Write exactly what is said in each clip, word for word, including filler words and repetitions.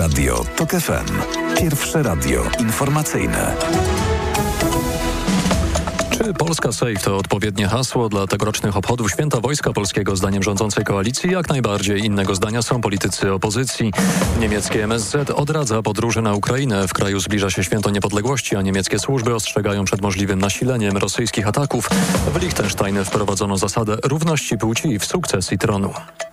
Radio TOK F M. Pierwsze radio informacyjne. Czy Polska Safe to odpowiednie hasło dla tegorocznych obchodów Święta Wojska Polskiego zdaniem rządzącej koalicji? Jak najbardziej. Innego zdania są politycy opozycji. Niemieckie M S Z odradza podróży na Ukrainę. W kraju zbliża się Święto Niepodległości, a niemieckie służby ostrzegają przed możliwym nasileniem rosyjskich ataków. W Liechtensteinie wprowadzono zasadę równości płci w sukcesji tronu.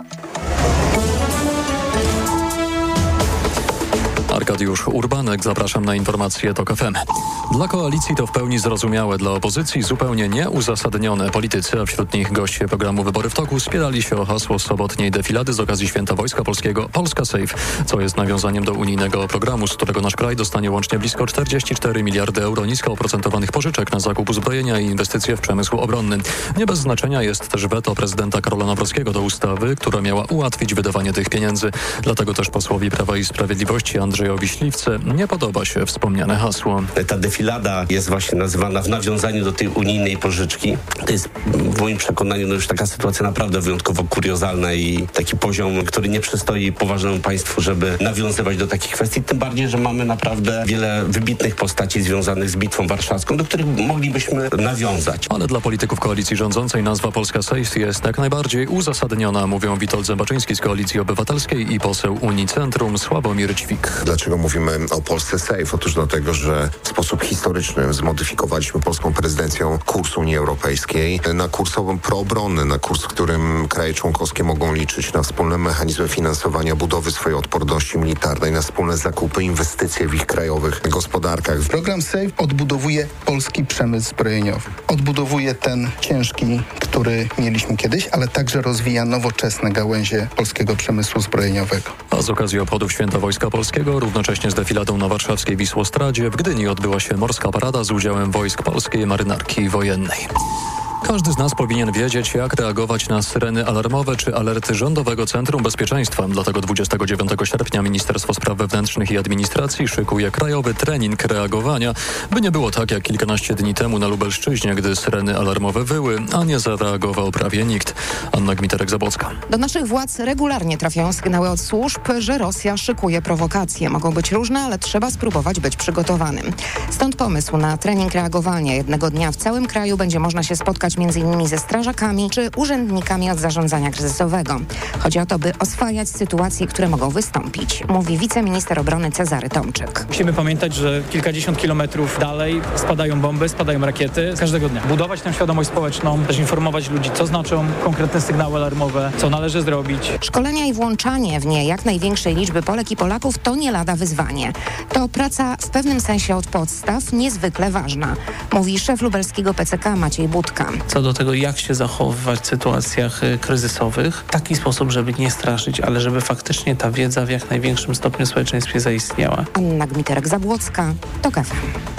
Arkadiusz Urbanek, zapraszam na informacje TOK F M. Dla koalicji to w pełni zrozumiałe, dla opozycji zupełnie nieuzasadnione. Politycy, a wśród nich goście programu Wybory w toku, spierali się o hasło sobotniej defilady z okazji Święta Wojska Polskiego Polska Safe, co jest nawiązaniem do unijnego programu, z którego nasz kraj dostanie łącznie blisko czterdzieści cztery miliardy euro nisko oprocentowanych pożyczek na zakup uzbrojenia i inwestycje w przemysł obronny. Nie bez znaczenia jest też weto prezydenta Karola Nawrockiego do ustawy, która miała ułatwić wydawanie tych pieniędzy. Dlatego też posłowi Prawa i Sprawiedliwości Andrzejowi Śliwce nie podoba się wspomniane hasło. Ta defilada jest właśnie nazywana w nawiązaniu do tej unijnej pożyczki. To jest w moim przekonaniu no już taka sytuacja naprawdę wyjątkowo kuriozalna i taki poziom, który nie przystoi poważnemu państwu, żeby nawiązywać do takich kwestii. Tym bardziej, że mamy naprawdę wiele wybitnych postaci związanych z Bitwą Warszawską, do których moglibyśmy nawiązać. Ale dla polityków koalicji rządzącej nazwa Polska Safe jest jak najbardziej uzasadniona, mówią Witold Zębaczyński z Koalicji Obywatelskiej i poseł Unii Centrum Sławomir Ćwik. Dlaczego mówimy o Polsce Safe? Otóż dlatego, że w sposób historyczny zmodyfikowaliśmy polską prezydencją kurs Unii Europejskiej na kurs proobronny, na kurs, w którym kraje członkowskie mogą liczyć na wspólne mechanizmy finansowania budowy swojej odporności militarnej, na wspólne zakupy, inwestycje w ich krajowych gospodarkach. Program Safe odbudowuje polski przemysł zbrojeniowy. Odbudowuje ten ciężki, który mieliśmy kiedyś, ale także rozwija nowoczesne gałęzie polskiego przemysłu zbrojeniowego. A z okazji obchodów Święta Wojska Polskiego, równocześnie z defiladą na warszawskiej Wisłostradzie, w Gdyni odbyła się morska parada z udziałem wojsk polskiej marynarki wojennej. Każdy z nas powinien wiedzieć, jak reagować na syreny alarmowe czy alerty Rządowego Centrum Bezpieczeństwa. Dlatego dwudziestego dziewiątego sierpnia Ministerstwo Spraw Wewnętrznych i Administracji szykuje krajowy trening reagowania, by nie było tak jak kilkanaście dni temu na Lubelszczyźnie, gdy syreny alarmowe wyły, a nie zareagował prawie nikt. Anna Gmiterek-Zabłocka. Do naszych władz regularnie trafiają sygnały od służb, że Rosja szykuje prowokacje. Mogą być różne, ale trzeba spróbować być przygotowanym. Stąd pomysł na trening reagowania. Jednego dnia w całym kraju będzie można się spotkać między innymi ze strażakami czy urzędnikami od zarządzania kryzysowego. Chodzi o to, by oswajać sytuacje, które mogą wystąpić, mówi wiceminister obrony Cezary Tomczyk. Musimy pamiętać, że kilkadziesiąt kilometrów dalej spadają bomby, spadają rakiety każdego dnia. Budować tę świadomość społeczną, też informować ludzi, co znaczą konkretne sygnały alarmowe, co należy zrobić. Szkolenia i włączanie w nie jak największej liczby Polek i Polaków to nie lada wyzwanie. To praca w pewnym sensie od podstaw niezwykle ważna, mówi szef lubelskiego P C K Maciej Budka. Co do tego, jak się zachowywać w sytuacjach kryzysowych, w taki sposób, żeby nie straszyć, ale żeby faktycznie ta wiedza w jak największym stopniu w społeczeństwie zaistniała. Anna Gmiterek-Zabłocka, TOK F M.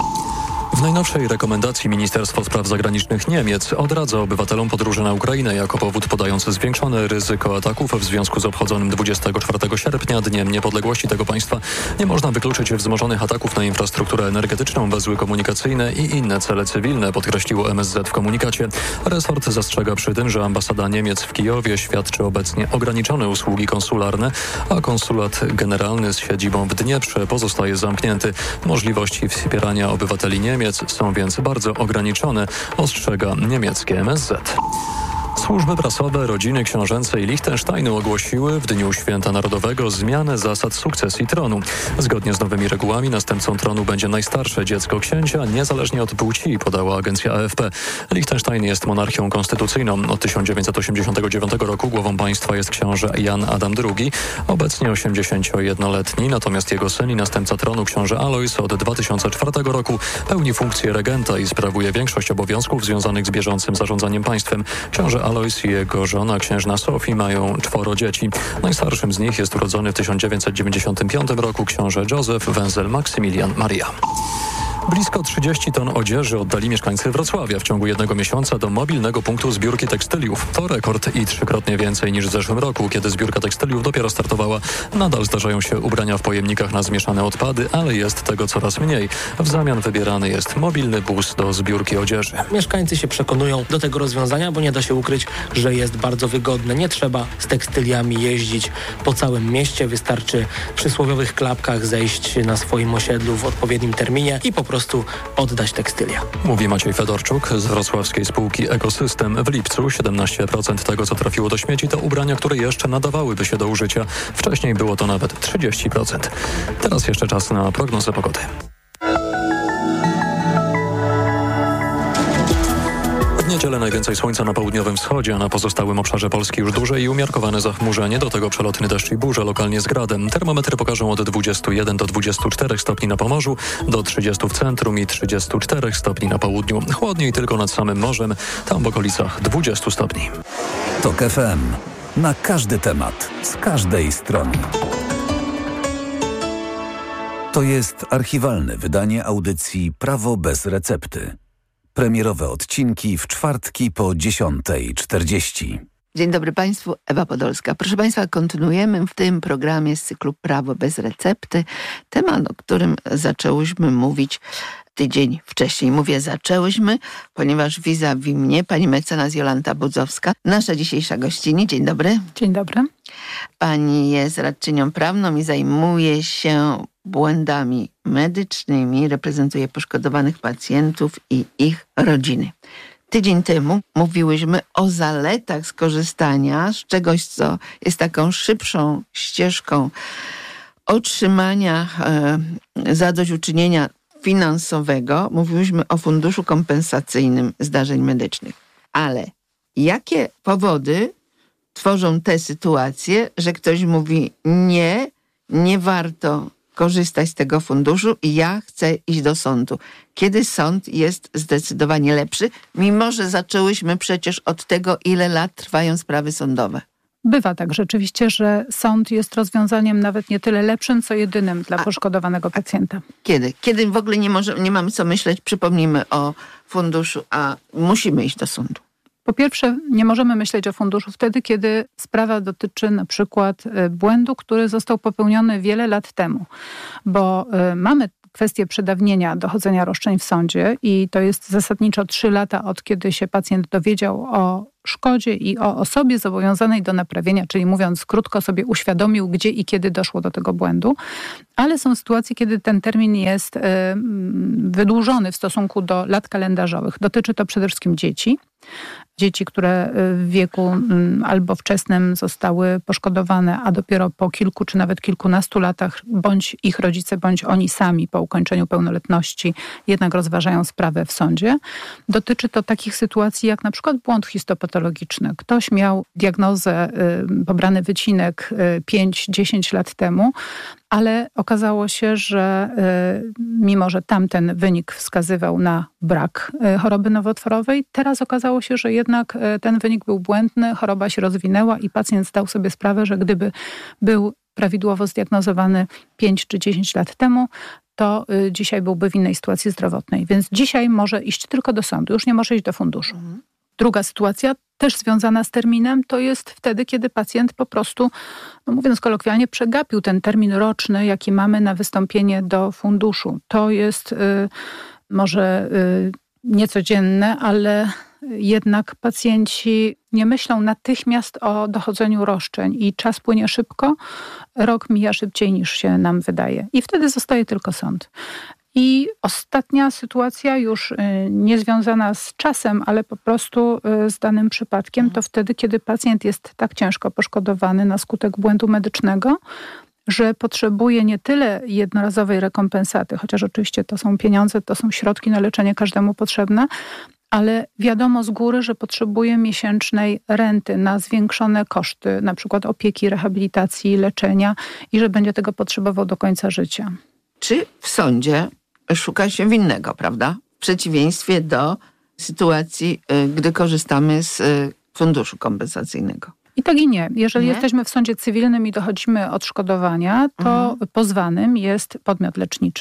W najnowszej rekomendacji Ministerstwo Spraw Zagranicznych Niemiec odradza obywatelom podróży na Ukrainę jako powód podając zwiększone ryzyko ataków w związku z obchodzonym dwudziestego czwartego sierpnia, Dniem Niepodległości tego państwa. Nie można wykluczyć wzmożonych ataków na infrastrukturę energetyczną, węzły komunikacyjne i inne cele cywilne, podkreśliło M S Z w komunikacie. Resort zastrzega przy tym, że ambasada Niemiec w Kijowie świadczy obecnie ograniczone usługi konsularne, a konsulat generalny z siedzibą w Dnieprze pozostaje zamknięty. Możliwości wspierania obywateli Niemiec są więc bardzo ograniczone, ostrzega niemieckie M S Z. Służby prasowe, rodziny książęce i Liechtensteinu ogłosiły w Dniu Święta Narodowego zmianę zasad sukcesji tronu. Zgodnie z nowymi regułami następcą tronu będzie najstarsze dziecko księcia, niezależnie od płci, podała agencja A F P. Liechtenstein jest monarchią konstytucyjną. Od tysiąc dziewięćset osiemdziesiątego dziewiątego roku głową państwa jest książę Jan Adam drugi, obecnie osiemdziesięciojednoletni, natomiast jego syn i następca tronu książę Alojz od dwa tysiące czwartego roku pełni funkcję regenta i sprawuje większość obowiązków związanych z bieżącym zarządzaniem państwem. Książę Alojz i jego żona, księżna Sofii, mają czworo dzieci. Najstarszym z nich jest urodzony w tysiąc dziewięćset dziewięćdziesiątym piątym roku książę Józef Wenzel Maksymilian Maria. Blisko trzydzieści ton odzieży oddali mieszkańcy Wrocławia w ciągu jednego miesiąca do mobilnego punktu zbiórki tekstyliów. To rekord i trzykrotnie więcej niż w zeszłym roku, kiedy zbiórka tekstyliów dopiero startowała. Nadal zdarzają się ubrania w pojemnikach na zmieszane odpady, ale jest tego coraz mniej. W zamian wybierany jest mobilny bus do zbiórki odzieży. Mieszkańcy się przekonują do tego rozwiązania, bo nie da się ukryć, że jest bardzo wygodne. Nie trzeba z tekstyliami jeździć po całym mieście. Wystarczy w przysłowiowych klapkach zejść na swoim osiedlu w odpowiednim terminie i po prostu oddać tekstylia. Mówi Maciej Fedorczuk z wrocławskiej spółki Ekosystem. W lipcu siedemnaście procent tego, co trafiło do śmieci, to ubrania, które jeszcze nadawałyby się do użycia. Wcześniej było to nawet trzydzieści procent. Teraz jeszcze czas na prognozę pogody. W niedzielę najwięcej słońca na południowym wschodzie, a na pozostałym obszarze Polski już duże i umiarkowane zachmurzenie, do tego przelotny deszcz i burze, lokalnie z gradem. Termometry pokażą od dwudziestu jeden do dwudziestu czterech stopni na Pomorzu, do trzydziestu w centrum i trzydziestu czterech stopni na południu. Chłodniej tylko nad samym morzem, tam w okolicach dwudziestu stopni. TOK F M. Na każdy temat, z każdej strony. To jest archiwalne wydanie audycji Prawo bez recepty. Premierowe odcinki w czwartki po dziesiątej czterdzieści. Dzień dobry Państwu, Ewa Podolska. Proszę Państwa, kontynuujemy w tym programie z cyklu Prawo bez recepty. Temat, o którym zaczęłyśmy mówić tydzień wcześniej. Mówię zaczęłyśmy, ponieważ vis-a-vis mnie pani mecenas Jolanta Budzowska, nasza dzisiejsza gościni. Dzień dobry. Dzień dobry. Pani jest radczynią prawną i zajmuje się błędami medycznymi, reprezentuje poszkodowanych pacjentów i ich rodziny. Tydzień temu mówiłyśmy o zaletach skorzystania z czegoś, co jest taką szybszą ścieżką otrzymania e, zadośćuczynienia finansowego. Mówiłyśmy o funduszu kompensacyjnym zdarzeń medycznych. Ale jakie powody tworzą te sytuacje, że ktoś mówi nie, nie warto korzystać z tego funduszu i ja chcę iść do sądu. Kiedy sąd jest zdecydowanie lepszy, mimo że zaczęłyśmy przecież od tego, ile lat trwają sprawy sądowe. Bywa tak rzeczywiście, że sąd jest rozwiązaniem nawet nie tyle lepszym, co jedynym dla a, poszkodowanego pacjenta. Kiedy? Kiedy w ogóle nie, może, nie mamy co myśleć, przypomnijmy o funduszu, a musimy iść do sądu. Po pierwsze, nie możemy myśleć o funduszu wtedy, kiedy sprawa dotyczy na przykład błędu, który został popełniony wiele lat temu, bo mamy kwestię przedawnienia dochodzenia roszczeń w sądzie i to jest zasadniczo trzy lata od kiedy się pacjent dowiedział o szkodzie i o osobie zobowiązanej do naprawienia, czyli mówiąc krótko, sobie uświadomił, gdzie i kiedy doszło do tego błędu. Ale są sytuacje, kiedy ten termin jest y, wydłużony w stosunku do lat kalendarzowych. Dotyczy to przede wszystkim dzieci. Dzieci, które w wieku albo wczesnym zostały poszkodowane, a dopiero po kilku czy nawet kilkunastu latach bądź ich rodzice, bądź oni sami po ukończeniu pełnoletności jednak rozważają sprawę w sądzie. Dotyczy to takich sytuacji jak na przykład błąd histopatologiczny. Ktoś miał diagnozę, pobrany wycinek pięć dziesięć lat temu, ale okazało się, że mimo, że tamten wynik wskazywał na brak choroby nowotworowej, teraz okazało się, że jednak ten wynik był błędny, choroba się rozwinęła i pacjent zdał sobie sprawę, że gdyby był prawidłowo zdiagnozowany pięć czy dziesięć lat temu, to dzisiaj byłby w innej sytuacji zdrowotnej. Więc dzisiaj może iść tylko do sądu, już nie może iść do funduszu. Mhm. Druga sytuacja, też związana z terminem, to jest wtedy, kiedy pacjent po prostu, no mówiąc kolokwialnie, przegapił ten termin roczny, jaki mamy na wystąpienie do funduszu. To jest y, może y, niecodzienne, ale jednak pacjenci nie myślą natychmiast o dochodzeniu roszczeń i czas płynie szybko, rok mija szybciej niż się nam wydaje. I wtedy zostaje tylko sąd. I ostatnia sytuacja, już nie związana z czasem, ale po prostu z danym przypadkiem, to wtedy, kiedy pacjent jest tak ciężko poszkodowany na skutek błędu medycznego, że potrzebuje nie tyle jednorazowej rekompensaty, chociaż oczywiście to są pieniądze, to są środki na leczenie każdemu potrzebne, ale wiadomo z góry, że potrzebuje miesięcznej renty na zwiększone koszty, na przykład opieki, rehabilitacji, leczenia i że będzie tego potrzebował do końca życia. Czy w sądzie szuka się winnego, prawda? W przeciwieństwie do sytuacji, gdy korzystamy z funduszu kompensacyjnego. I tak i nie. Jeżeli nie? jesteśmy w sądzie cywilnym i dochodzimy odszkodowania, to mhm. pozwanym jest podmiot leczniczy,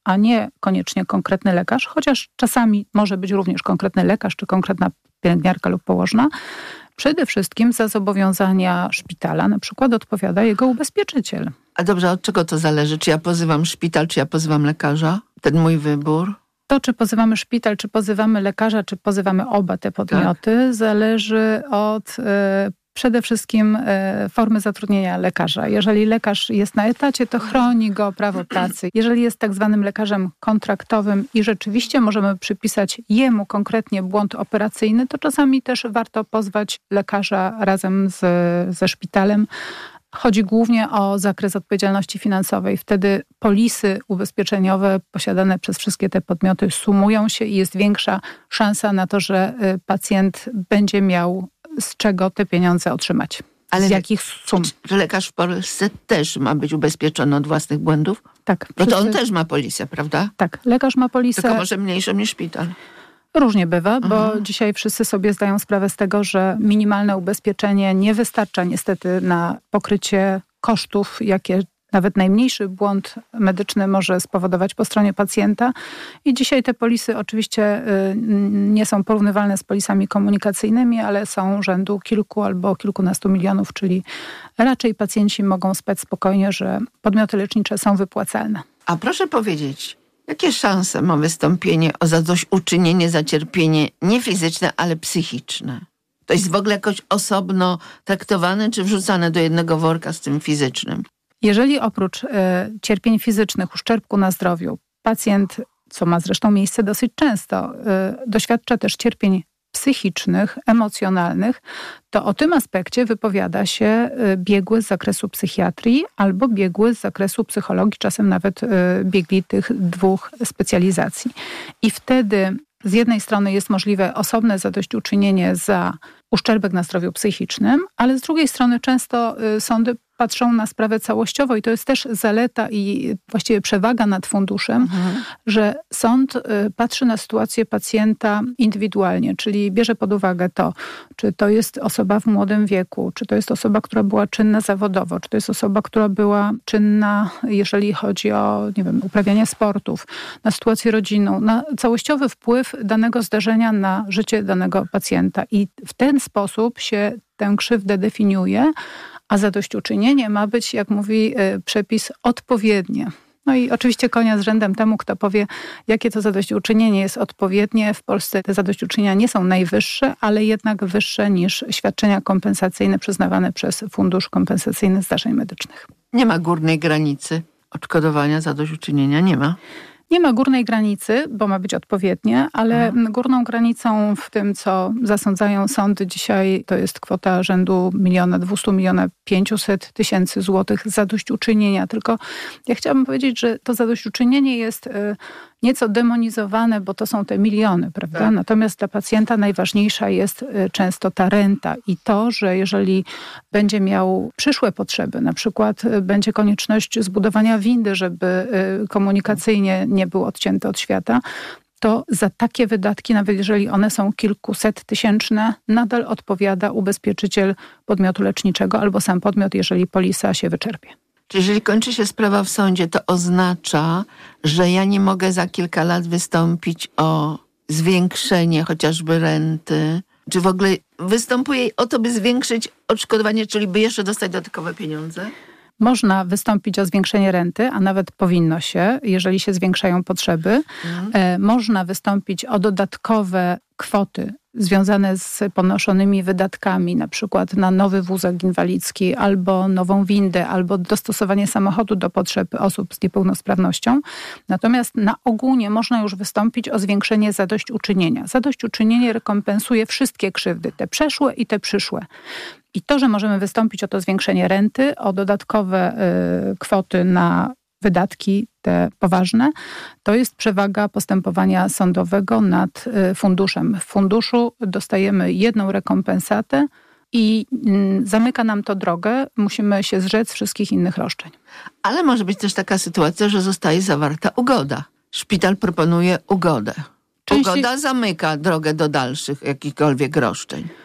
a nie koniecznie konkretny lekarz, chociaż czasami może być również konkretny lekarz czy konkretna pielęgniarka lub położna, przede wszystkim za zobowiązania szpitala na przykład odpowiada jego ubezpieczyciel. A dobrze, od czego to zależy? Czy ja pozywam szpital, czy ja pozywam lekarza? Ten mój wybór? To, czy pozywamy szpital, czy pozywamy lekarza, czy pozywamy oba te podmioty, tak, zależy od e, przede wszystkim e, formy zatrudnienia lekarza. Jeżeli lekarz jest na etacie, to chroni go prawo pracy. Jeżeli jest tak zwanym lekarzem kontraktowym i rzeczywiście możemy przypisać jemu konkretnie błąd operacyjny, to czasami też warto pozwać lekarza razem z, ze szpitalem. Chodzi głównie o zakres odpowiedzialności finansowej. Wtedy polisy ubezpieczeniowe posiadane przez wszystkie te podmioty sumują się i jest większa szansa na to, że pacjent będzie miał z czego te pieniądze otrzymać. Ale z jakich sum? Czy lekarz w Polsce też ma być ubezpieczony od własnych błędów? Tak. Bo to on też ma polisę, prawda? Tak, lekarz ma polisę. Tylko może mniejszą niż szpital. Różnie bywa, bo Mhm. dzisiaj wszyscy sobie zdają sprawę z tego, że minimalne ubezpieczenie nie wystarcza niestety na pokrycie kosztów, jakie nawet najmniejszy błąd medyczny może spowodować po stronie pacjenta. I dzisiaj te polisy oczywiście nie są porównywalne z polisami komunikacyjnymi, ale są rzędu kilku albo kilkunastu milionów, czyli raczej pacjenci mogą spać spokojnie, że podmioty lecznicze są wypłacalne. A proszę powiedzieć, jakie szanse ma wystąpienie o zadośćuczynienie za cierpienie nie fizyczne, ale psychiczne? To jest w ogóle jakoś osobno traktowane, czy wrzucane do jednego worka z tym fizycznym? Jeżeli oprócz y, cierpień fizycznych, uszczerbku na zdrowiu, pacjent, co ma zresztą miejsce dosyć często, y, doświadcza też cierpień psychicznych, emocjonalnych, to o tym aspekcie wypowiada się y, biegły z zakresu psychiatrii albo biegły z zakresu psychologii, czasem nawet y, biegli tych dwóch specjalizacji. I wtedy z jednej strony jest możliwe osobne zadośćuczynienie za uszczerbek na zdrowiu psychicznym, ale z drugiej strony często y, sądy patrzą na sprawę całościowo i to jest też zaleta i właściwie przewaga nad funduszem, mhm. że sąd y, patrzy na sytuację pacjenta indywidualnie, czyli bierze pod uwagę to, czy to jest osoba w młodym wieku, czy to jest osoba, która była czynna zawodowo, czy to jest osoba, która była czynna, jeżeli chodzi o, nie wiem, uprawianie sportów, na sytuację rodzinną, na całościowy wpływ danego zdarzenia na życie danego pacjenta. I w ten sposób się tę krzywdę definiuje, a zadośćuczynienie ma być, jak mówi przepis, odpowiednie. No i oczywiście konia z rzędem temu, kto powie, jakie to zadośćuczynienie jest odpowiednie. W Polsce te zadośćuczynienia nie są najwyższe, ale jednak wyższe niż świadczenia kompensacyjne przyznawane przez Fundusz Kompensacyjny Zdarzeń Medycznych. Nie ma górnej granicy odszkodowania zadośćuczynienia, nie ma. Nie ma górnej granicy, bo ma być odpowiednie, ale mhm. górną granicą w tym, co zasądzają sądy dzisiaj, to jest kwota rzędu miliona dwustu, miliona pięciuset tysięcy złotych zadośćuczynienia. Tylko ja chciałabym powiedzieć, że to zadośćuczynienie jest y, nieco demonizowane, bo to są te miliony, prawda? Tak. Natomiast dla pacjenta najważniejsza jest y, często ta renta i to, że jeżeli będzie miał przyszłe potrzeby, na przykład y, będzie konieczność zbudowania windy, żeby y, komunikacyjnie nie był odcięty od świata, to za takie wydatki, nawet jeżeli one są kilkuset tysięczne, nadal odpowiada ubezpieczyciel podmiotu leczniczego albo sam podmiot, jeżeli polisa się wyczerpie. Czyli jeżeli kończy się sprawa w sądzie, to oznacza, że ja nie mogę za kilka lat wystąpić o zwiększenie chociażby renty, czy w ogóle występuje o to, by zwiększyć odszkodowanie, czyli by jeszcze dostać dodatkowe pieniądze? Można wystąpić o zwiększenie renty, a nawet powinno się, jeżeli się zwiększają potrzeby. Mhm. E, można wystąpić o dodatkowe kwoty związane z ponoszonymi wydatkami, na przykład na nowy wózek inwalidzki, albo nową windę, albo dostosowanie samochodu do potrzeb osób z niepełnosprawnością. Natomiast na ogół nie można już wystąpić o zwiększenie zadośćuczynienia. Zadośćuczynienie rekompensuje wszystkie krzywdy, te przeszłe i te przyszłe. I to, że możemy wystąpić o to zwiększenie renty, o dodatkowe y, kwoty na wydatki te poważne, to jest przewaga postępowania sądowego nad y, funduszem. W funduszu dostajemy jedną rekompensatę i y, zamyka nam to drogę. Musimy się zrzec wszystkich innych roszczeń. Ale może być też taka sytuacja, że zostaje zawarta ugoda. Szpital proponuje ugodę. Częściej... Ugoda zamyka drogę do dalszych jakichkolwiek roszczeń.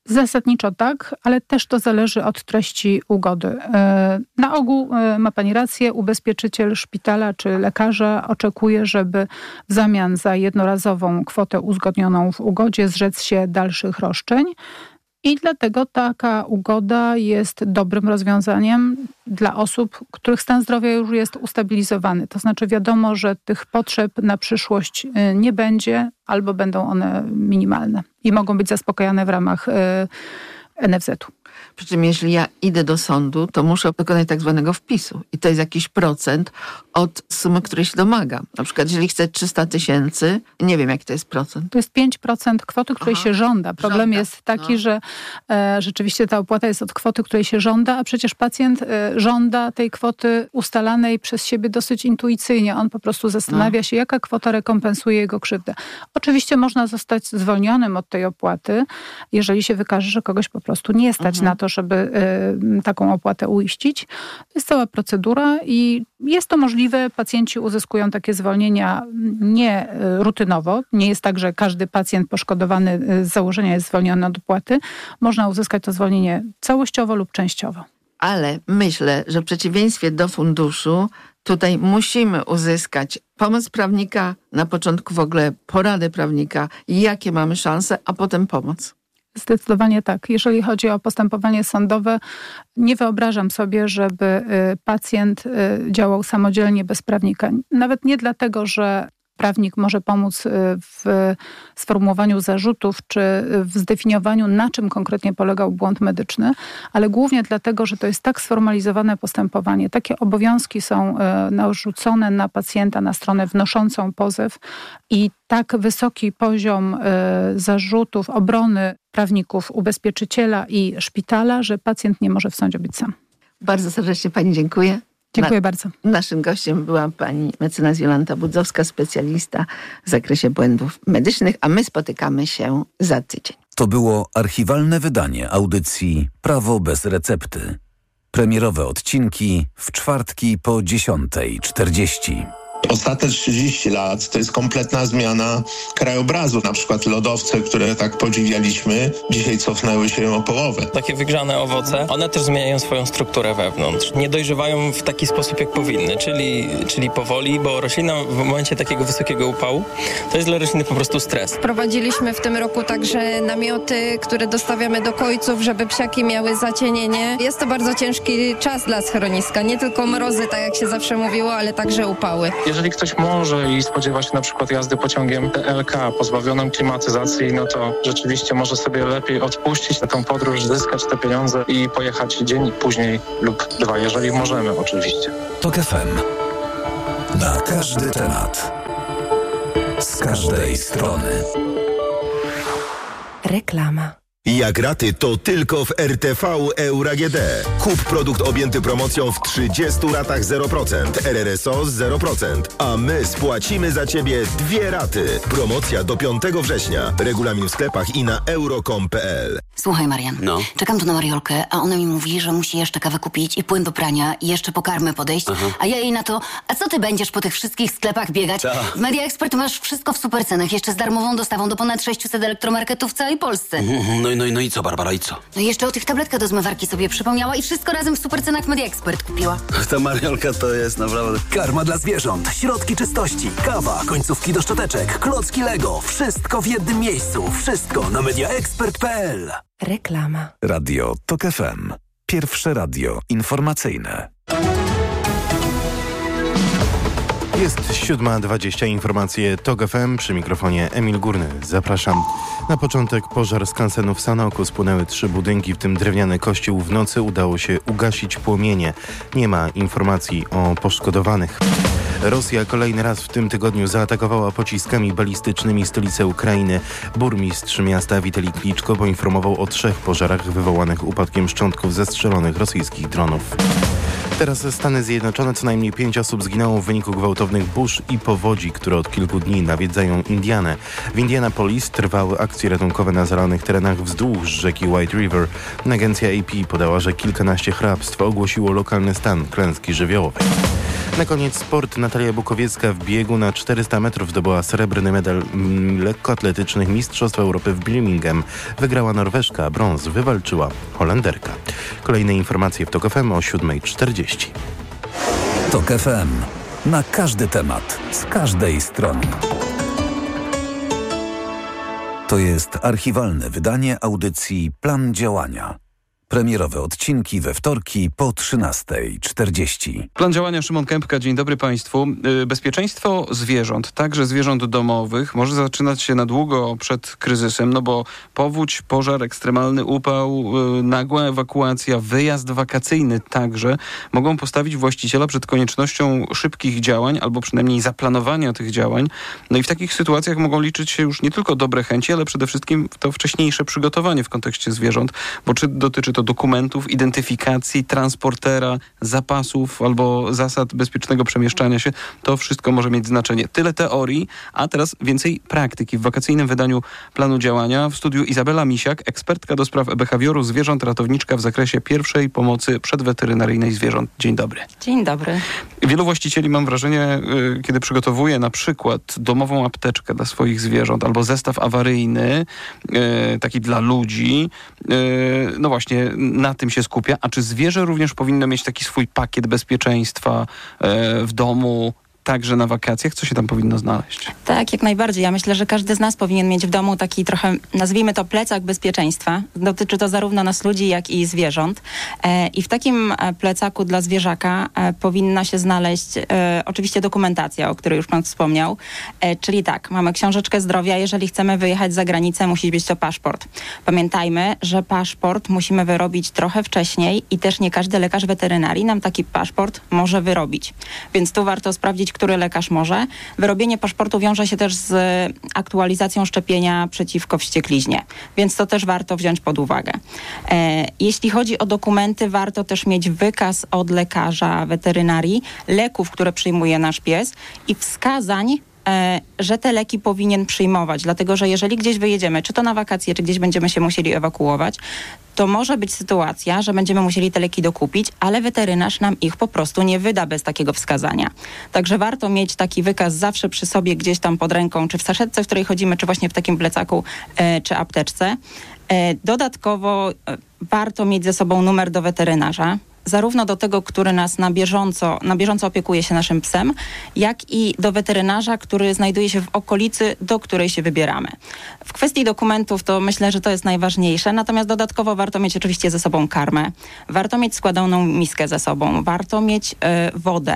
Zasadniczo tak, ale też to zależy od treści ugody. Na ogół ma pani rację, ubezpieczyciel szpitala czy lekarza oczekuje, żeby w zamian za jednorazową kwotę uzgodnioną w ugodzie zrzec się dalszych roszczeń. I dlatego taka ugoda jest dobrym rozwiązaniem dla osób, których stan zdrowia już jest ustabilizowany. To znaczy wiadomo, że tych potrzeb na przyszłość nie będzie albo będą one minimalne i mogą być zaspokajane w ramach en ef zetu. Przy czym jeśli ja idę do sądu, to muszę dokonać tak zwanego wpisu. I to jest jakiś procent od sumy, której się domagam. Na przykład jeżeli chcę trzysta tysięcy, nie wiem jaki to jest procent. To jest pięć procent kwoty, której Aha. się żąda. Problem żąda. jest taki, no. że e, rzeczywiście ta opłata jest od kwoty, której się żąda, a przecież pacjent e, żąda tej kwoty ustalanej przez siebie dosyć intuicyjnie. On po prostu zastanawia no. się, jaka kwota rekompensuje jego krzywdę. Oczywiście można zostać zwolnionym od tej opłaty, jeżeli się wykaże, że kogoś po prostu nie stać mhm. na to, żeby y, taką opłatę uiścić. To jest cała procedura i jest to możliwe. Pacjenci uzyskują takie zwolnienia nie rutynowo. Nie jest tak, że każdy pacjent poszkodowany z założenia jest zwolniony od opłaty. Można uzyskać to zwolnienie całościowo lub częściowo. Ale myślę, że w przeciwieństwie do funduszu tutaj musimy uzyskać pomoc prawnika, na początku w ogóle poradę prawnika, jakie mamy szanse, a potem pomoc. Zdecydowanie tak. Jeżeli chodzi o postępowanie sądowe, nie wyobrażam sobie, żeby pacjent działał samodzielnie bez prawnika. Nawet nie dlatego, że prawnik może pomóc w sformułowaniu zarzutów czy w zdefiniowaniu, na czym konkretnie polegał błąd medyczny, ale głównie dlatego, że to jest tak sformalizowane postępowanie. Takie obowiązki są narzucone na pacjenta, na stronę wnoszącą pozew i tak wysoki poziom zarzutów, obrony prawników, ubezpieczyciela i szpitala, że pacjent nie może w sądzie być sam. Bardzo serdecznie pani dziękuję. Dziękuję Na, bardzo. Naszym gościem była pani mecenas Jolanta Budzowska, specjalista w zakresie błędów medycznych, a my spotykamy się za tydzień. To było archiwalne wydanie audycji Prawo bez recepty. Premierowe odcinki w czwartki po dziesiątej czterdzieści. Ostatnie trzydzieści lat to jest kompletna zmiana krajobrazu. Na przykład lodowce, które tak podziwialiśmy, dzisiaj cofnęły się o połowę. Takie wygrzane owoce, one też zmieniają swoją strukturę wewnątrz. Nie dojrzewają w taki sposób, jak powinny, czyli, czyli powoli, bo roślina w momencie takiego wysokiego upału to jest dla rośliny po prostu stres. Wprowadziliśmy w tym roku także namioty, które dostawiamy do kojców, żeby psiaki miały zacienienie. Jest to bardzo ciężki czas dla schroniska. Nie tylko mrozy, tak jak się zawsze mówiło, ale także upały. Jeżeli ktoś może i spodziewa się na przykład jazdy pociągiem T L K pozbawionym klimatyzacji, no to rzeczywiście może sobie lepiej odpuścić na tą podróż, zyskać te pieniądze i pojechać dzień później lub dwa, jeżeli możemy oczywiście. TOK F M. Na każdy temat. Z każdej strony. Reklama. Jak raty, to tylko w R T V Euro A G D. Kup produkt objęty promocją w trzydziestu ratach zero procent, R R S O zero procent, a my spłacimy za Ciebie dwie raty. Promocja do piątego września. Regulamin w sklepach i na euro kropka com kropka p l. Słuchaj, Marian, no. Czekam tu na Mariolkę, a ona mi mówi, że musi jeszcze kawę kupić i płyn do prania i jeszcze po karmę podejść, Aha. a ja jej na to, a co ty będziesz po tych wszystkich sklepach biegać? Ta. W Media Expert masz wszystko w super cenach, jeszcze z darmową dostawą do ponad sześciuset elektromarketów w całej Polsce. Mm, no, no, no i co, Barbara, i co? No i jeszcze o tych tabletkach do zmywarki sobie przypomniała i wszystko razem w super cenach Media Expert kupiła. Ta Mariolka to jest naprawdę... Karma dla zwierząt, środki czystości, kawa, końcówki do szczoteczek, klocki Lego. Wszystko w jednym miejscu. Wszystko na media expert kropka p l. Reklama. Radio TOK F M. Pierwsze radio informacyjne. Jest siódma dwadzieścia, informacje TOK F M, przy mikrofonie Emil Górny. Zapraszam. Na początek pożar skansenu w Sanoku. Spłonęły trzy budynki, w tym drewniany kościół. W nocy udało się ugasić płomienie. Nie ma informacji o poszkodowanych. Rosja kolejny raz w tym tygodniu zaatakowała pociskami balistycznymi stolicę Ukrainy. Burmistrz miasta Witalij Kliczko poinformował o trzech pożarach wywołanych upadkiem szczątków zestrzelonych rosyjskich dronów. Teraz Stany Zjednoczone. Co najmniej pięć osób zginęło w wyniku gwałtownych burz i powodzi, które od kilku dni nawiedzają Indianę. W Indianapolis trwały akcje ratunkowe na zalanych terenach wzdłuż rzeki White River. Agencja A P podała, że kilkanaście hrabstw ogłosiło lokalny stan klęski żywiołowej. Na koniec sport. Natalia Bukowiecka w biegu na czterysta metrów zdobyła srebrny medal mm, lekkoatletycznych Mistrzostw Europy w Birmingham. Wygrała Norweżka, a brąz wywalczyła Holenderka. Kolejne informacje w TOK F M o siódma czterdzieści. TOK F M. Na każdy temat, z każdej strony. To jest archiwalne wydanie audycji Plan Działania. Premierowe odcinki we wtorki po trzynasta czterdzieści. Plan działania Szymon Kępka. Dzień dobry Państwu. Bezpieczeństwo zwierząt, także zwierząt domowych, może zaczynać się na długo przed kryzysem, no bo powódź, pożar, ekstremalny upał, nagła ewakuacja, wyjazd wakacyjny także mogą postawić właściciela przed koniecznością szybkich działań albo przynajmniej zaplanowania tych działań. No i w takich sytuacjach mogą liczyć się już nie tylko dobre chęci, ale przede wszystkim to wcześniejsze przygotowanie w kontekście zwierząt, bo czy dotyczy to dokumentów, identyfikacji, transportera, zapasów albo zasad bezpiecznego przemieszczania się, to wszystko może mieć znaczenie. Tyle teorii, a teraz więcej praktyki w wakacyjnym wydaniu planu działania. W studiu Izabela Misiak, ekspertka do spraw behawioru zwierząt, ratowniczka w zakresie pierwszej pomocy przedweterynaryjnej zwierząt. Dzień dobry. Dzień dobry. Wielu właścicieli, mam wrażenie, kiedy przygotowuje na przykład domową apteczkę dla swoich zwierząt albo zestaw awaryjny, taki dla ludzi, no właśnie na tym się skupia. A czy zwierzę również powinno mieć taki swój pakiet bezpieczeństwa w domu, także na wakacjach? Co się tam powinno znaleźć? Tak, jak najbardziej. Ja myślę, że każdy z nas powinien mieć w domu taki trochę, nazwijmy to plecak bezpieczeństwa. Dotyczy to zarówno nas ludzi, jak i zwierząt. E, I w takim plecaku dla zwierzaka e, powinna się znaleźć e, oczywiście dokumentacja, o której już pan wspomniał. E, czyli tak, mamy książeczkę zdrowia. Jeżeli chcemy wyjechać za granicę, musi być to paszport. Pamiętajmy, że paszport musimy wyrobić trochę wcześniej i też nie każdy lekarz weterynarii nam taki paszport może wyrobić. Więc tu warto sprawdzić, który lekarz może. Wyrobienie paszportu wiąże się też z aktualizacją szczepienia przeciwko wściekliźnie, więc to też warto wziąć pod uwagę. E, jeśli chodzi o dokumenty, warto też mieć wykaz od lekarza weterynarii leków, które przyjmuje nasz pies i wskazań, e, że te leki powinien przyjmować, dlatego że jeżeli gdzieś wyjedziemy, czy to na wakacje, czy gdzieś będziemy się musieli ewakuować, to może być sytuacja, że będziemy musieli te leki dokupić, ale weterynarz nam ich po prostu nie wyda bez takiego wskazania. Także warto mieć taki wykaz zawsze przy sobie, gdzieś tam pod ręką, czy w saszetce, w której chodzimy, czy właśnie w takim plecaku, e, czy apteczce. E, dodatkowo e, warto mieć ze sobą numer do weterynarza, zarówno do tego, który nas na bieżąco, na bieżąco opiekuje się naszym psem, jak i do weterynarza, który znajduje się w okolicy, do której się wybieramy. W kwestii dokumentów to myślę, że to jest najważniejsze, natomiast dodatkowo warto mieć oczywiście ze sobą karmę, warto mieć składaną miskę ze sobą, warto mieć y, wodę,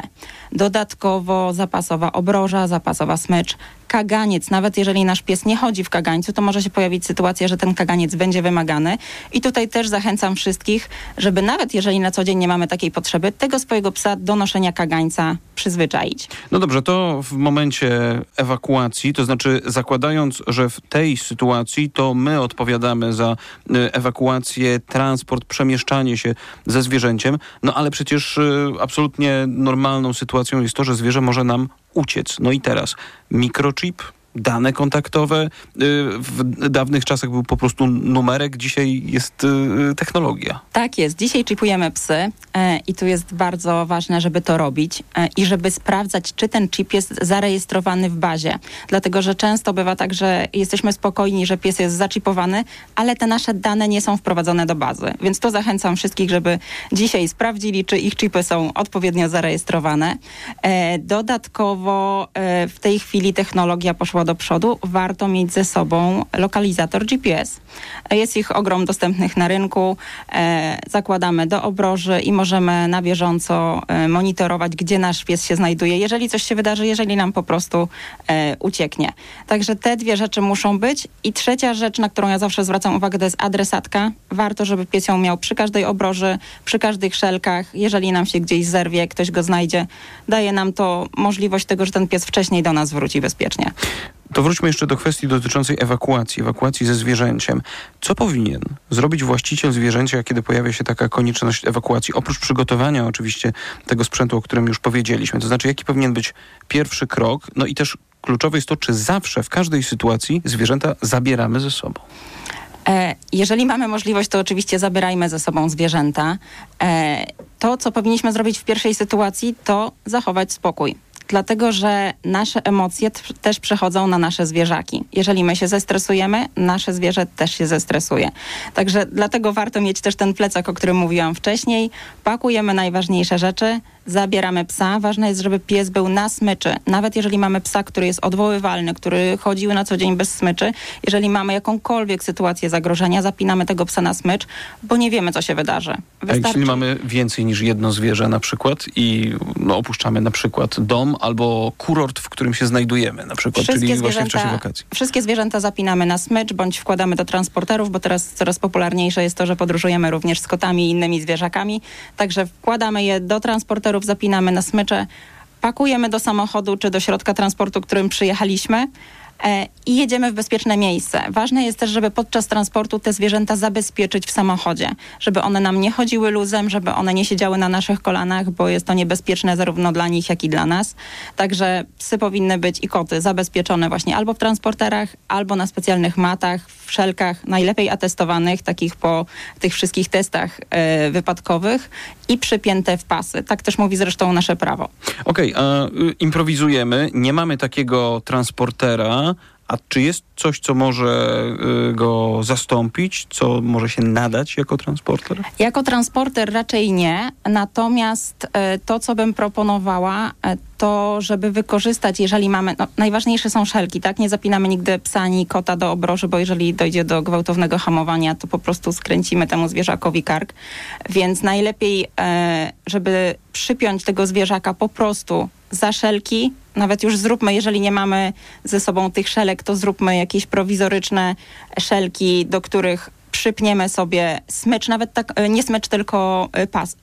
dodatkowo zapasowa obroża, zapasowa smycz, kaganiec. Nawet jeżeli nasz pies nie chodzi w kagańcu, to może się pojawić sytuacja, że ten kaganiec będzie wymagany. I tutaj też zachęcam wszystkich, żeby nawet jeżeli na co dzień nie mamy takiej potrzeby, tego swojego psa do noszenia kagańca przyzwyczaić. No dobrze, to w momencie ewakuacji, to znaczy zakładając, że w tej sytuacji to my odpowiadamy za ewakuację, transport, przemieszczanie się ze zwierzęciem, no ale przecież absolutnie normalną sytuacją jest to, że zwierzę może nam uciec. No i teraz mikrochip, dane kontaktowe. W dawnych czasach był po prostu numerek, dzisiaj jest technologia. Tak jest. Dzisiaj chipujemy psy e, i tu jest bardzo ważne, żeby to robić e, i żeby sprawdzać, czy ten chip jest zarejestrowany w bazie. Dlatego, że często bywa tak, że jesteśmy spokojni, że pies jest zaczipowany, ale te nasze dane nie są wprowadzone do bazy. Więc to zachęcam wszystkich, żeby dzisiaj sprawdzili, czy ich chipy są odpowiednio zarejestrowane. E, dodatkowo e, w tej chwili technologia poszła do przodu, warto mieć ze sobą lokalizator G P S. Jest ich ogrom dostępnych na rynku. E, zakładamy do obroży i możemy na bieżąco e, monitorować, gdzie nasz pies się znajduje, jeżeli coś się wydarzy, jeżeli nam po prostu e, ucieknie. Także te dwie rzeczy muszą być. I trzecia rzecz, na którą ja zawsze zwracam uwagę, to jest adresatka. Warto, żeby pies ją miał przy każdej obroży, przy każdych szelkach. Jeżeli nam się gdzieś zerwie, ktoś go znajdzie, daje nam to możliwość tego, że ten pies wcześniej do nas wróci bezpiecznie. To wróćmy jeszcze do kwestii dotyczącej ewakuacji, ewakuacji ze zwierzęciem. Co powinien zrobić właściciel zwierzęcia, kiedy pojawia się taka konieczność ewakuacji? Oprócz przygotowania oczywiście tego sprzętu, o którym już powiedzieliśmy. To znaczy, jaki powinien być pierwszy krok? No i też kluczowe jest to, czy zawsze w każdej sytuacji zwierzęta zabieramy ze sobą. E, jeżeli mamy możliwość, to oczywiście zabierajmy ze sobą zwierzęta. E, to, co powinniśmy zrobić w pierwszej sytuacji, to zachować spokój. Dlatego, że nasze emocje t- też przechodzą na nasze zwierzaki. Jeżeli my się zestresujemy, nasze zwierzę też się zestresuje. Także dlatego warto mieć też ten plecak, o którym mówiłam wcześniej. Pakujemy najważniejsze rzeczy, zabieramy psa. Ważne jest, żeby pies był na smyczy. Nawet jeżeli mamy psa, który jest odwoływalny, który chodził na co dzień bez smyczy, jeżeli mamy jakąkolwiek sytuację zagrożenia, zapinamy tego psa na smycz, bo nie wiemy, co się wydarzy. Wystarczy... A jeśli mamy więcej niż jedno zwierzę na przykład i no, opuszczamy na przykład dom albo kurort, w którym się znajdujemy na przykład, wszystkie czyli zwierzęta, właśnie w czasie wakacji. Wszystkie zwierzęta zapinamy na smycz bądź wkładamy do transporterów, bo teraz coraz popularniejsze jest to, że podróżujemy również z kotami i innymi zwierzakami. Także wkładamy je do transporterów, zapinamy na smycze, pakujemy do samochodu czy do środka transportu, którym przyjechaliśmy e, i jedziemy w bezpieczne miejsce. Ważne jest też, żeby podczas transportu te zwierzęta zabezpieczyć w samochodzie, żeby one nam nie chodziły luzem, żeby one nie siedziały na naszych kolanach, bo jest to niebezpieczne zarówno dla nich, jak i dla nas. Także psy powinny być i koty zabezpieczone właśnie albo w transporterach, albo na specjalnych matach, w szelkach, najlepiej atestowanych, takich po tych wszystkich testach e, wypadkowych i przypięte w pasy. Tak też mówi zresztą nasze prawo. Okej, okay, a y, improwizujemy, nie mamy takiego transportera, a czy jest coś, co może y, go zastąpić, co może się nadać jako transporter? Jako transporter raczej nie, natomiast y, to, co bym proponowała, y, to żeby wykorzystać, jeżeli mamy, no, najważniejsze są szelki, tak? Nie zapinamy nigdy psa ani kota do obroży, bo jeżeli dojdzie do gwałtownego hamowania, to po prostu skręcimy temu zwierzakowi kark. Więc najlepiej, y, żeby przypiąć tego zwierzaka po prostu za szelki, nawet już zróbmy, jeżeli nie mamy ze sobą tych szelek, to zróbmy jakieś prowizoryczne szelki, do których przypniemy sobie smycz, nawet tak, nie smycz, tylko pas.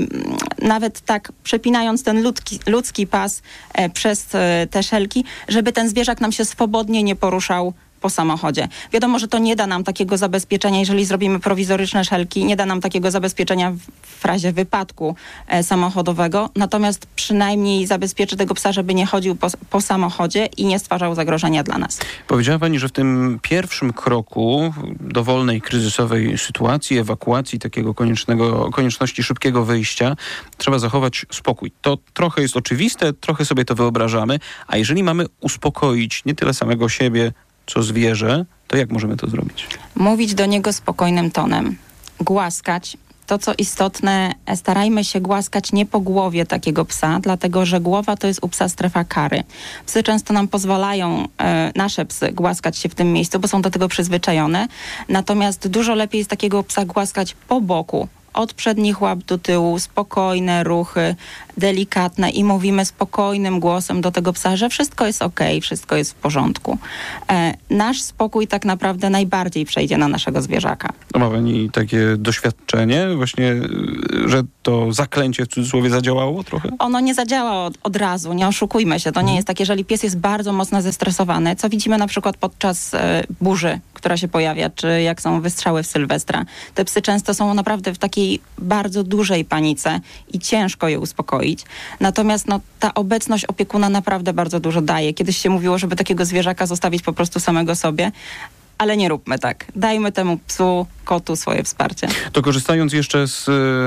Nawet tak przepinając ten ludzki, ludzki pas przez te szelki, żeby ten zwierzak nam się swobodnie nie poruszał po samochodzie. Wiadomo, że to nie da nam takiego zabezpieczenia, jeżeli zrobimy prowizoryczne szelki, nie da nam takiego zabezpieczenia w, w razie wypadku e, samochodowego, natomiast przynajmniej zabezpieczy tego psa, żeby nie chodził po, po samochodzie i nie stwarzał zagrożenia dla nas. Powiedziała pani, że w tym pierwszym kroku dowolnej kryzysowej sytuacji, ewakuacji, takiego koniecznego, konieczności szybkiego wyjścia, trzeba zachować spokój. To trochę jest oczywiste, trochę sobie to wyobrażamy, a jeżeli mamy uspokoić nie tyle samego siebie, co zwierzę, to jak możemy to zrobić? Mówić do niego spokojnym tonem, głaskać. To, co istotne, starajmy się głaskać nie po głowie takiego psa, dlatego że głowa to jest u psa strefa kary. Psy często nam pozwalają, e, nasze psy, głaskać się w tym miejscu, bo są do tego przyzwyczajone. Natomiast dużo lepiej jest takiego psa głaskać po boku, od przednich łap do tyłu, spokojne ruchy, delikatne i mówimy spokojnym głosem do tego psa, że wszystko jest okej, wszystko jest w porządku. E, nasz spokój tak naprawdę najbardziej przejdzie na naszego zwierzaka. Ma pani takie doświadczenie właśnie, że to zaklęcie w cudzysłowie zadziałało trochę? Ono nie zadziała od, od razu, nie oszukujmy się. To nie jest tak, jeżeli pies jest bardzo mocno zestresowany, co widzimy na przykład podczas e, burzy, która się pojawia, czy jak są wystrzały w Sylwestra. Te psy często są naprawdę w takiej bardzo dużej panice i ciężko je uspokoić. Natomiast no, ta obecność opiekuna naprawdę bardzo dużo daje. Kiedyś się mówiło, żeby takiego zwierzaka zostawić po prostu samego sobie, ale nie róbmy tak. Dajmy temu psu, kotu swoje wsparcie. To korzystając jeszcze z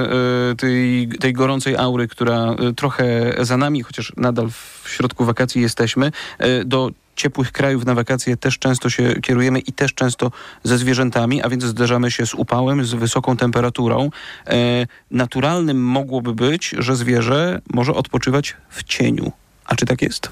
y, tej, tej gorącej aury, która y, trochę za nami, chociaż nadal w środku wakacji jesteśmy, y, do ciepłych krajów na wakacje też często się kierujemy i też często ze zwierzętami, a więc zderzamy się z upałem, z wysoką temperaturą. E, naturalnym mogłoby być, że zwierzę może odpoczywać w cieniu. A czy tak jest?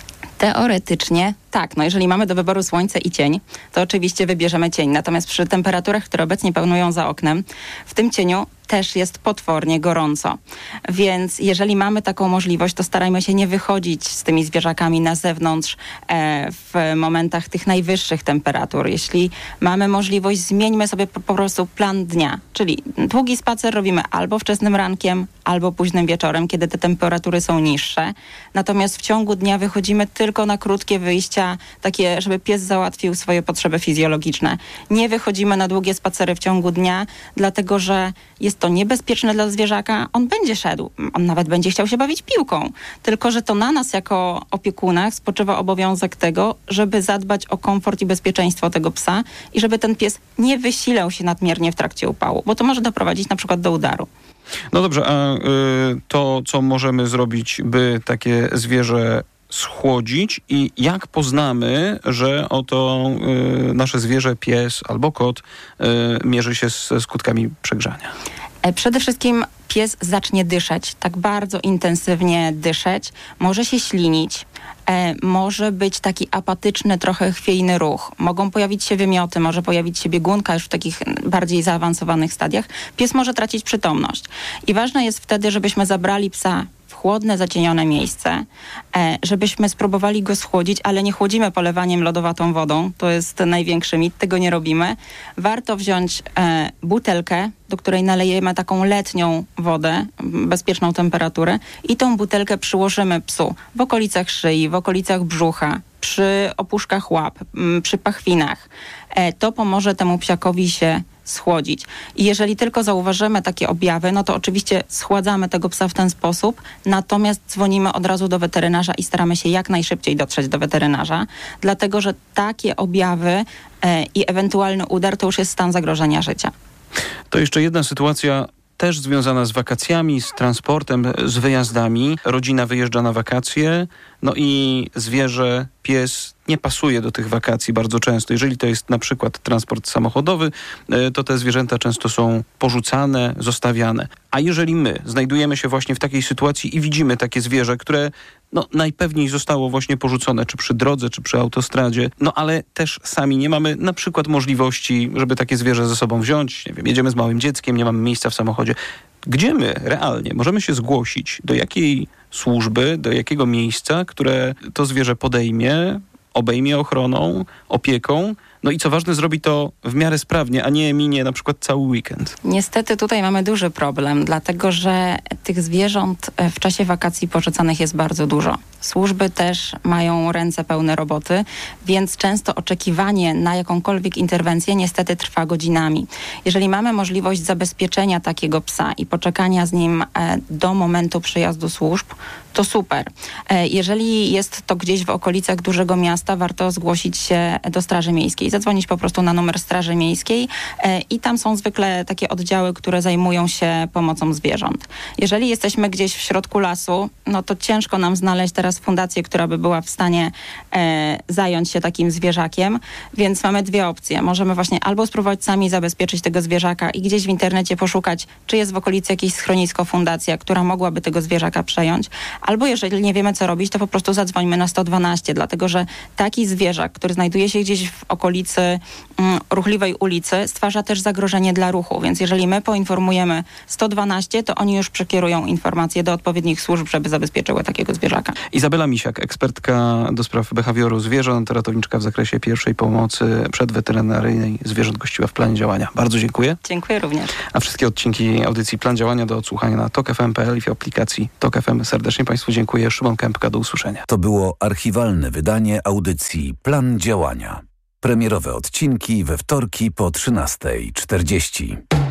Teoretycznie tak. No jeżeli mamy do wyboru słońce i cień, to oczywiście wybierzemy cień. Natomiast przy temperaturach, które obecnie panują za oknem, w tym cieniu też jest potwornie gorąco. Więc jeżeli mamy taką możliwość, to starajmy się nie wychodzić z tymi zwierzakami na zewnątrz e, w momentach tych najwyższych temperatur. Jeśli mamy możliwość, zmieńmy sobie po, po prostu plan dnia. Czyli długi spacer robimy albo wczesnym rankiem, albo późnym wieczorem, kiedy te temperatury są niższe. Natomiast w ciągu dnia wychodzimy tylko na krótkie wyjścia uczucia takie, żeby pies załatwił swoje potrzeby fizjologiczne. Nie wychodzimy na długie spacery w ciągu dnia, dlatego że jest to niebezpieczne dla zwierzaka. On będzie szedł, on nawet będzie chciał się bawić piłką. Tylko że to na nas jako opiekunach spoczywa obowiązek tego, żeby zadbać o komfort i bezpieczeństwo tego psa i żeby ten pies nie wysilał się nadmiernie w trakcie upału, bo to może doprowadzić na przykład do udaru. No dobrze, a y, to, co możemy zrobić, by takie zwierzę schłodzić i jak poznamy, że oto y, nasze zwierzę, pies albo kot y, mierzy się ze skutkami przegrzania? Przede wszystkim pies zacznie dyszeć, tak bardzo intensywnie dyszeć, może się ślinić, e, może być taki apatyczny, trochę chwiejny ruch. Mogą pojawić się wymioty, może pojawić się biegunka już w takich bardziej zaawansowanych stadiach. Pies może tracić przytomność. I ważne jest wtedy, żebyśmy zabrali psa w chłodne, zacienione miejsce, e, żebyśmy spróbowali go schłodzić, ale nie chłodzimy polewaniem lodowatą wodą. To jest największy mit, tego nie robimy. Warto wziąć e, butelkę, do której nalejemy taką letnią wodę, bezpieczną temperaturę i tą butelkę przyłożymy psu w okolicach szyi, w okolicach brzucha, przy opuszkach łap, przy pachwinach. E, to pomoże temu psiakowi się schłodzić. I jeżeli tylko zauważymy takie objawy, no to oczywiście schładzamy tego psa w ten sposób, natomiast dzwonimy od razu do weterynarza i staramy się jak najszybciej dotrzeć do weterynarza, dlatego że takie objawy e, i ewentualny udar to już jest stan zagrożenia życia. To jeszcze jedna sytuacja też związana z wakacjami, z transportem, z wyjazdami. Rodzina wyjeżdża na wakacje, no i zwierzę, pies nie pasuje do tych wakacji bardzo często. Jeżeli to jest na przykład transport samochodowy, to te zwierzęta często są porzucane, zostawiane. A jeżeli my znajdujemy się właśnie w takiej sytuacji i widzimy takie zwierzę, które no, najpewniej zostało właśnie porzucone, czy przy drodze, czy przy autostradzie, no ale też sami nie mamy na przykład możliwości, żeby takie zwierzę ze sobą wziąć. Nie wiem, jedziemy z małym dzieckiem, nie mamy miejsca w samochodzie. Gdzie my realnie możemy się zgłosić? Do jakiej służby, do jakiego miejsca, które to zwierzę podejmie, obejmie ochroną, opieką, no i co ważne, zrobi to w miarę sprawnie, a nie minie na przykład cały weekend. Niestety tutaj mamy duży problem, dlatego że tych zwierząt w czasie wakacji porzucanych jest bardzo dużo. Służby też mają ręce pełne roboty, więc często oczekiwanie na jakąkolwiek interwencję niestety trwa godzinami. Jeżeli mamy możliwość zabezpieczenia takiego psa i poczekania z nim do momentu przyjazdu służb, to super. Jeżeli jest to gdzieś w okolicach dużego miasta, warto zgłosić się do Straży Miejskiej, zadzwonić po prostu na numer Straży Miejskiej i tam są zwykle takie oddziały, które zajmują się pomocą zwierząt. Jeżeli jesteśmy gdzieś w środku lasu, no to ciężko nam znaleźć teraz fundację, która by była w stanie e, zająć się takim zwierzakiem, więc mamy dwie opcje. Możemy właśnie albo spróbować sami zabezpieczyć tego zwierzaka i gdzieś w internecie poszukać, czy jest w okolicy jakieś schronisko, fundacja, która mogłaby tego zwierzaka przejąć, albo jeżeli nie wiemy, co robić, to po prostu zadzwońmy na sto dwanaście, dlatego że taki zwierzak, który znajduje się gdzieś w okolicy mm, ruchliwej ulicy, stwarza też zagrożenie dla ruchu, więc jeżeli my poinformujemy sto dwanaście, to oni już przekierują informacje do odpowiednich służb, żeby zabezpieczyły takiego zwierzaka. Izabela Misiak, ekspertka do spraw behawioru zwierząt, ratowniczka w zakresie pierwszej pomocy przedweterynaryjnej zwierząt, gościła w planie działania. Bardzo dziękuję. Dziękuję również. A wszystkie odcinki audycji Plan Działania do odsłuchania na tok f m kropka p l i w aplikacji Tok F M. Serdecznie Państwu dziękuję. Szymon Kępka, do usłyszenia. To było archiwalne wydanie audycji Plan Działania. Premierowe odcinki we wtorki po trzynastej czterdzieści.